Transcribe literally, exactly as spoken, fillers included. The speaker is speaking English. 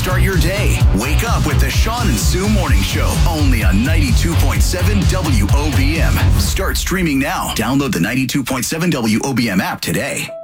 start your day. Wake up with the Sean and Sue Morning Show, only on ninety-two point seven W O B M. Start streaming now. Download the ninety-two point seven W O B M app today.